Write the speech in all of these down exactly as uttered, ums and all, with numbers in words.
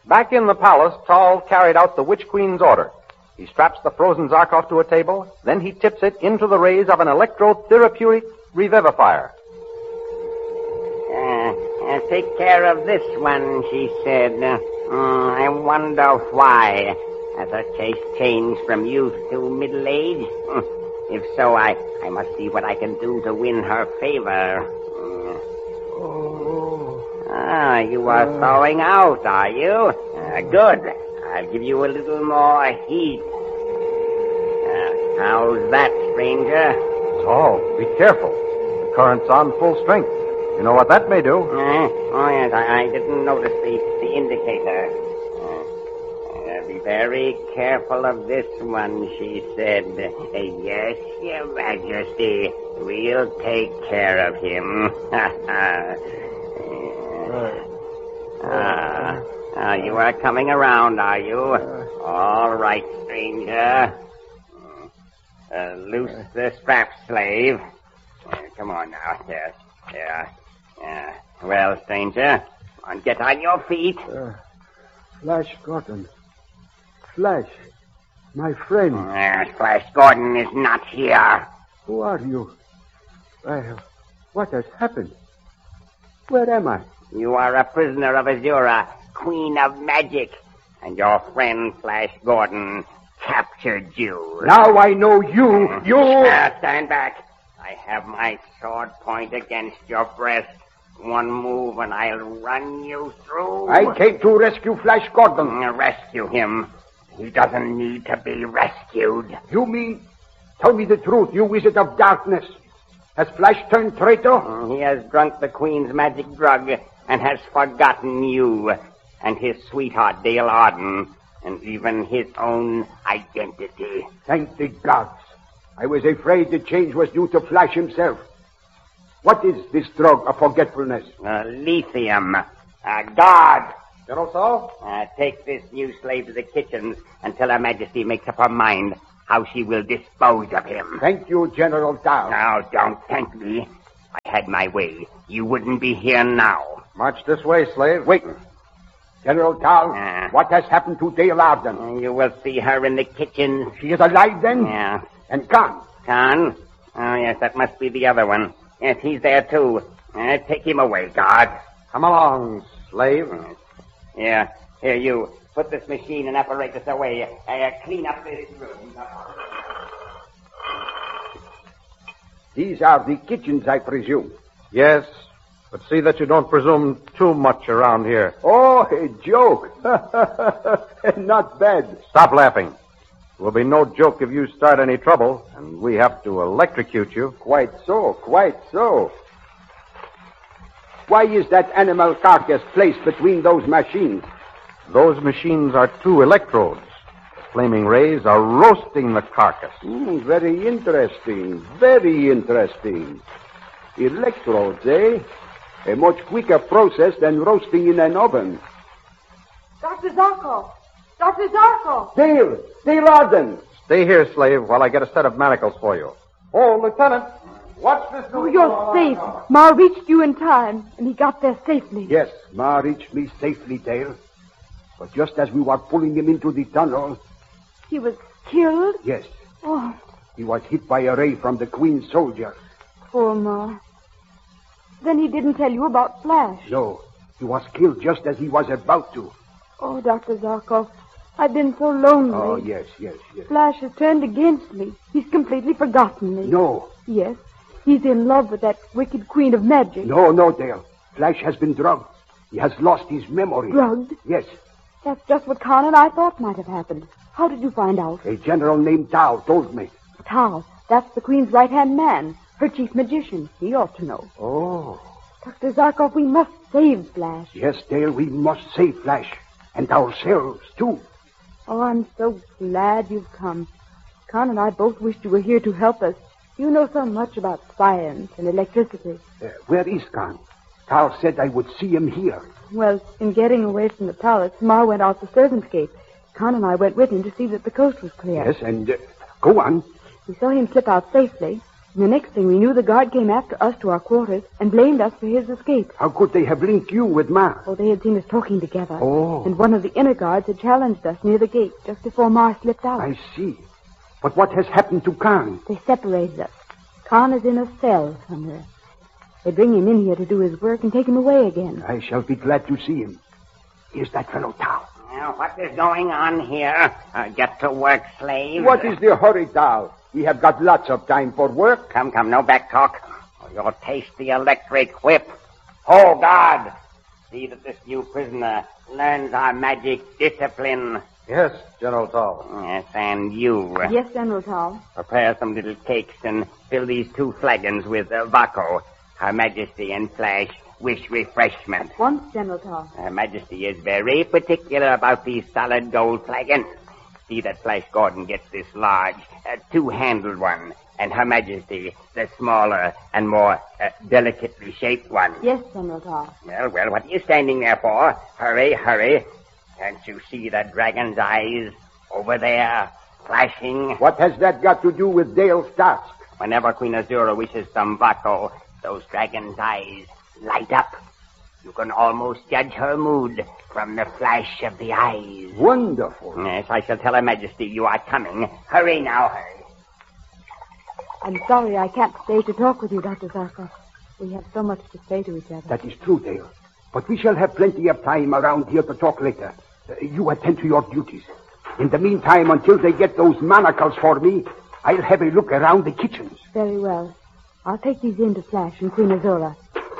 Back in the palace, Tal carried out the Witch Queen's order. He straps the frozen Zarkov to a table, then he tips it into the rays of an electrotherapeutic revivifier. Uh, uh, take care of this one, she said. Uh, mm, I wonder why. Has her taste changed from youth to middle age? Mm, if so, I, I must see what I can do to win her favor. Mm. Oh. Ah, you are thawing out, are you? Uh, good. I'll give you a little more heat. Uh, how's that, stranger? Tal, be careful. The current's on full strength. You know what that may do? Uh, oh, yes, I, I didn't notice the, the indicator. Uh, uh, be very careful of this one, she said. Uh, yes, Your Majesty. We'll take care of him. Ah, uh, you are coming around, are you? All right, stranger. Uh, loose the strap, slave. Uh, come on now, there. There. Uh, well, stranger, on, get on your feet. Uh, Flash Gordon. Flash, my friend. Yes, Flash Gordon is not here. Who are you? Uh, what has happened? Where am I? You are a prisoner of Azura, Queen of Magic, and your friend Flash Gordon captured you. Now I know you. Uh, you... Uh, stand back. I have my sword point against your breast. One move and I'll run you through. I came to rescue Flash Gordon. Mm, rescue him. He doesn't need to be rescued. You mean... Tell me the truth, you wizard of darkness. Has Flash turned traitor? Mm, he has drunk the Queen's magic drug and has forgotten you and his sweetheart, Dale Arden, and even his own identity. Thank the gods. I was afraid the change was due to Flash himself. What is this drug of forgetfulness? Uh, lithium. Uh, guard. General Tal? Uh, take this new slave to the kitchens until Her Majesty makes up her mind how she will dispose of him. Thank you, General Tal. Now, don't thank me. If I had my way, you wouldn't be here now. March this way, slave. Wait. General Tal, Uh. what has happened to Dale Arden? Uh, you will see her in the kitchen. She is alive then? Yeah. And gone? Khan? Oh, yes, that must be the other one. Yes, he's there, too. Uh, take him away, guard. Come along, slave. Yeah, here, you. Put this machine and apparatus away. Uh, clean up this room. These are the kitchens, I presume. Yes, but see that you don't presume too much around here. Oh, a joke. Not bad. Stop laughing. It will be no joke if you start any trouble, and we have to electrocute you. Quite so, quite so. Why is that animal carcass placed between those machines? Those machines are two electrodes. The flaming rays are roasting the carcass. Mm, very interesting, very interesting. Electrodes, eh? A much quicker process than roasting in an oven. Doctor Zarkov! Doctor Zarkov! Dale! Dale Arden! Stay here, slave, while I get a set of manacles for you. Oh, Lieutenant, watch this. Oh, you're safe. Ma reached you in time, and he got there safely. Yes, Ma reached me safely, Dale. But just as we were pulling him into the tunnel... He was killed? Yes. Oh, He was hit by a ray from the Queen's soldier. poor Ma. Then he didn't tell you about Flash. No, he was killed just as he was about to. Oh, Doctor Zarkov, I've been so lonely. Oh, yes, yes, yes. Flash has turned against me. He's completely forgotten me. No, Yes, he's in love with that wicked Queen of Magic. no, no, Dale. Flash has been drugged. He has lost his memory. Drugged? Yes. That's just what Khan and I thought might have happened. How did you find out? A general named Tao told me. Tao, that's the Queen's right-hand man, her chief magician. He ought to know. Oh. Doctor Zarkov, we must save Flash. Yes, Dale, we must save Flash. And ourselves, too. Oh, I'm so glad you've come. Khan and I both wished you were here to help us. You know so much about science and electricity. Uh, where is Khan? Tao said I would see him here. Well, in getting away from the palace, Ma went out the servants' gate. Khan and I went with him to see that the coast was clear. Yes, and uh, go on. We saw him slip out safely. And the next thing we knew, the guard came after us to our quarters and blamed us for his escape. How could they have linked you with Ma? Oh, they had seen us talking together. Oh. And one of the inner guards had challenged us near the gate just before Ma slipped out. I see. But what has happened to Khan? They separated us. Khan is in a cell somewhere. They bring him in here to do his work and take him away again. I shall be glad to see him. Here's that fellow, Tal. Now, what is going on here? Uh, get to work, slave. What is the hurry, Tal? We have got lots of time for work. Come, come, no back talk, or you'll taste the electric whip. Oh, God! See that this new prisoner learns our magic discipline. Yes, General Tal. Yes, and you. Yes, General Tal. Prepare some little cakes and fill these two flagons with uh, Vaco. Her Majesty and Flash wish refreshment. At once, General Tal. Her Majesty is very particular about these solid gold flagons. See that Flash Gordon gets this large, uh, two-handled one, and Her Majesty the smaller and more uh, delicately shaped one. Yes, General Tal. Well, well, what are you standing there for? Hurry, hurry. Can't you see the dragon's eyes over there, flashing? What has that got to do with Dale's task? Whenever Queen Azura wishes some Vaco, those dragon's eyes light up. You can almost judge her mood from the flash of the eyes. Wonderful. Yes, I shall tell Her Majesty you are coming. Hurry now, hurry. I'm sorry I can't stay to talk with you, Doctor Zarkov. We have so much to say to each other. That is true, Dale. But we shall have plenty of time around here to talk later. Uh, you attend to your duties. In the meantime, until they get those manacles for me, I'll have a look around the kitchens. Very well. I'll take these in to Flash and Queen Azura.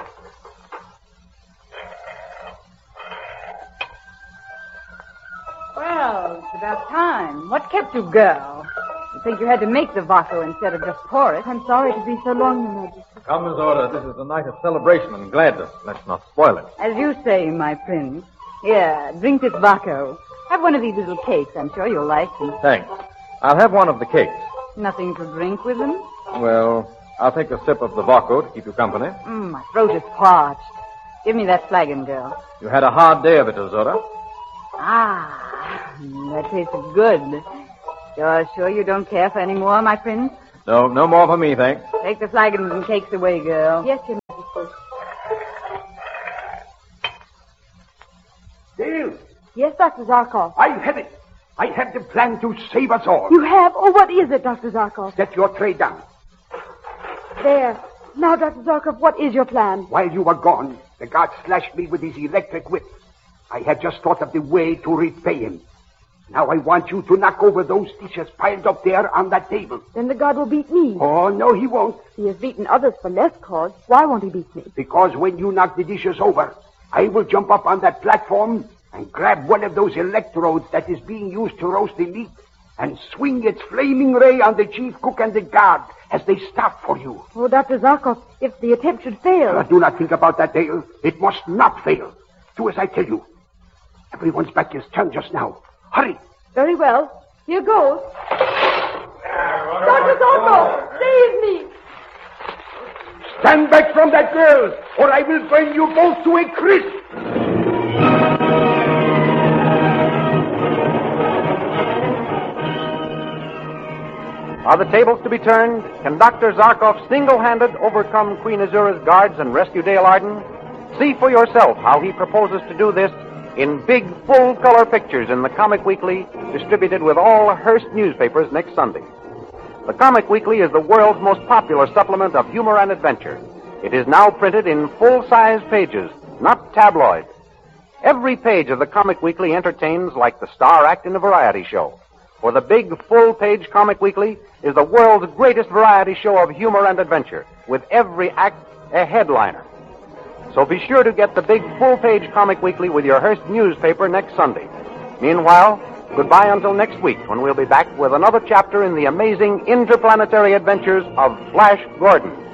Well, it's about time. What kept you, girl? You think you had to make the Vaco instead of just pour it? I'm sorry to be so long, Your Majesty. Come, Miss Order. This is a night of celebration and gladness. Let's not spoil it. As you say, my prince. Here, drink this Vaco. Have one of these little cakes. I'm sure you'll like them. Thanks. I'll have one of the cakes. Nothing to drink with them? Well, I'll take a sip of the Vaco to keep you company. Mm, my throat is parched. Give me that flagon, girl. You had a hard day of it, Azora. Ah, that tastes good. You're sure you don't care for any more, my prince? No, no more for me, thanks. Take the flagons and cakes away, girl. Yes, Your Majesty. Dale, Yes, Doctor Zarkov. I have it. I have the plan to save us all. You have? Oh, what is it, Doctor Zarkov? Set your tray down. There. Now, Doctor Zarkov, what is your plan? While you were gone, the guard slashed me with his electric whip. I had just thought of the way to repay him. Now I want you to knock over those dishes piled up there on that table. Then the guard will beat me. Oh, no, he won't. He has beaten others for less cause. Why won't he beat me? Because when you knock the dishes over, I will jump up on that platform and grab one of those electrodes that is being used to roast the meat and swing its flaming ray on the chief cook and the guard as they stop for you. Oh, Doctor Zarkov, if the attempt should fail... Uh, do not think about that, Dale. It must not fail. Do as I tell you. Everyone's back is turned just now. Hurry. Very well. Here goes. Doctor Zarkov, save me! Stand back from that girl, or I will burn you both to a crisp. Are the tables to be turned? Can Doctor Zarkov single-handed overcome Queen Azura's guards and rescue Dale Arden? See for yourself how he proposes to do this in big, full-color pictures in the Comic Weekly, distributed with all Hearst newspapers next Sunday. The Comic Weekly is the world's most popular supplement of humor and adventure. It is now printed in full-size pages, not tabloid. Every page of the Comic Weekly entertains like the star act in a variety show. For the big, full-page Comic Weekly is the world's greatest variety show of humor and adventure, with every act a headliner. So be sure to get the big, full-page Comic Weekly with your Hearst newspaper next Sunday. Meanwhile, goodbye until next week, when we'll be back with another chapter in the amazing interplanetary adventures of Flash Gordon.